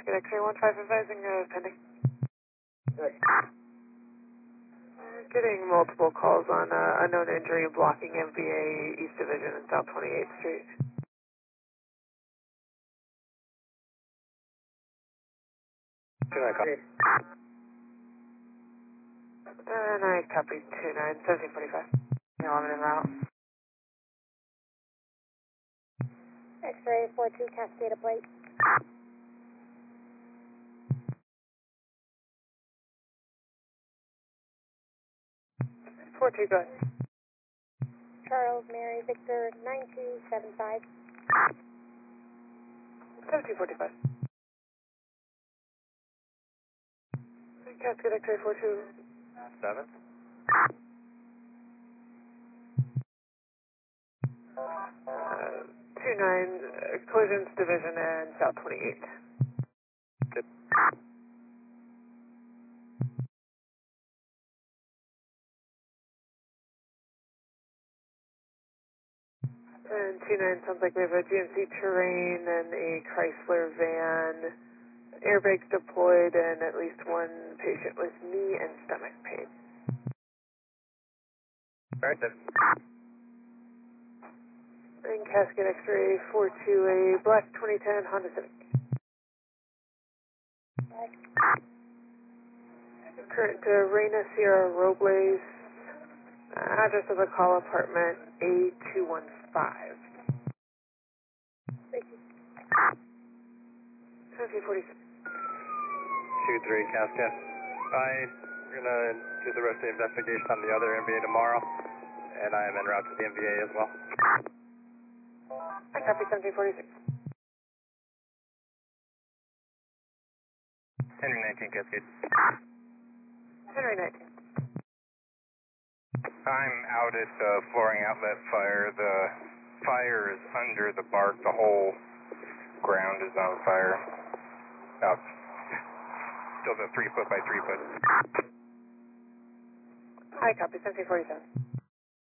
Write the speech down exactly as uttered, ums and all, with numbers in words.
Cascade X-ray one five advising uh, pending. Good. We're getting multiple calls on uh, unknown injury blocking M V A East Division and South twenty-eighth Street. Good night, copy. And I copy two nine, seventeen forty-five. Yeah, I'm in route. X-ray four two Cascade plate. four two, go ahead. Charles Mary Victor nine two seven five. seventeen forty-five. Cascade X-ray four two. Seven. Uh, two nine, uh, collisions division and South twenty-eight. Good. And two nine sounds like we have a G M C terrain and a Chrysler van, airbags deployed, and at least one patient with knee and stomach pain. Alright, then. And Cascade X-ray four two, a black twenty ten Honda Civic. Current uh, Reina Sierra Robles, uh, address of the call apartment A two one five. seventeen forty-six. Two three, Cascade. I'm gonna do the rest of the investigation on the other M V A tomorrow, and I am en route to the M V A as well. I copy seventeen forty-six. Henry nineteen, Cascade. Henry nineteen. I'm out at the flooring outlet fire. The fire is under the bark. The whole ground is on fire. About still the three foot by three foot. I copy seventeen forty-seven.